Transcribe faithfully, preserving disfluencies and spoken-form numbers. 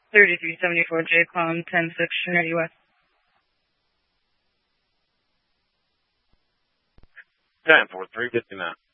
thirty-three seventy-four J Palm, ten six Trinity West. ten four three fifty-nine.